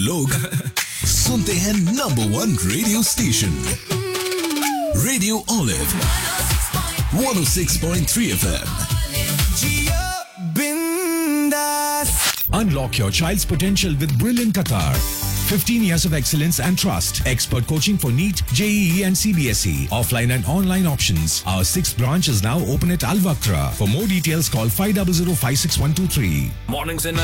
लोग सुनते हैं number 1 radio station radio olive 106.3 FM. Unlock your child's potential with Brilliant Qatar. 15 years of excellence and trust. Expert coaching for NEET, JEE and CBSE. Offline and online options. Our 6th branch is now open at Al Wakra. For more details, call 500 56123. Mornings in